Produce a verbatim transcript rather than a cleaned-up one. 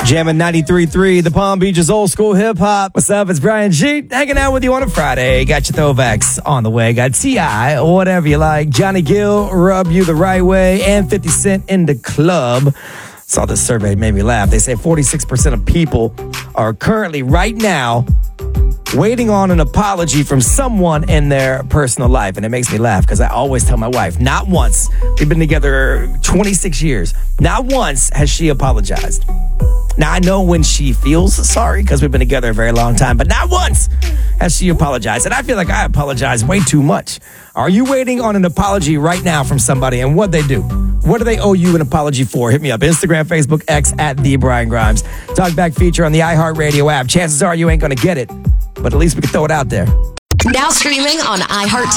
Jamming ninety-three point three, the Palm Beaches old school hip hop. What's up? It's Brian G. Hanging out with you on a Friday. Got your throwbacks on the way. Got T I, whatever you like. Johnny Gill, Rub You the Right Way, and fifty Cent in the club. Saw this survey, made me laugh. They say forty-six percent of people are currently, right now, waiting on an apology from someone in their personal life. And it makes me laugh because I always tell my wife, not once, we've been together twenty-six years, not once has she apologized. Now, I know when she feels sorry because we've been together a very long time, but not once has she apologized. And I feel like I apologize way too much. Are you waiting on an apology right now from somebody, and what'd they do? What do they owe you an apology for? Hit me up. Instagram, Facebook, X, at The Brian Grimes. Talkback feature on the iHeartRadio app. Chances are you ain't going to get it, but at least we can throw it out there. Now streaming on iHeart